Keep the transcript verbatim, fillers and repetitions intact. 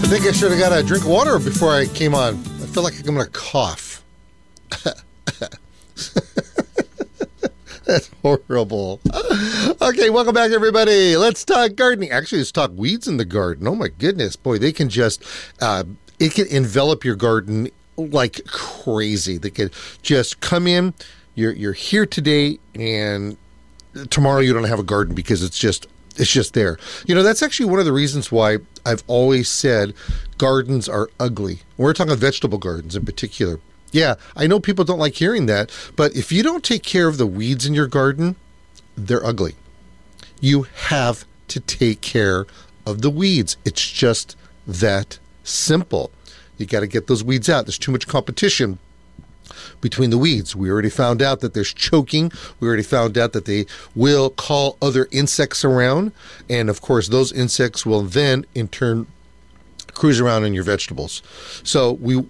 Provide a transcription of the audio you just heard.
think I should have got a drink of water before I came on. I feel like I'm going to cough. That's horrible. Okay, welcome back, everybody. Let's talk gardening. Actually, let's talk weeds in the garden. Oh, my goodness. Boy, they can just, uh, it can envelop your garden like crazy. They can just come in. You're, you're here today, and tomorrow you don't have a garden because it's just It's just there. You know, that's actually one of the reasons why I've always said gardens are ugly. We're talking vegetable gardens in particular. Yeah, I know people don't like hearing that, but if you don't take care of the weeds in your garden, they're ugly. You have to take care of the weeds. It's just that simple. You got to get those weeds out. There's too much competition between the weeds. We already found out that there's choking. We already found out that they will call other insects around. And of course, those insects will then in turn cruise around in your vegetables. So we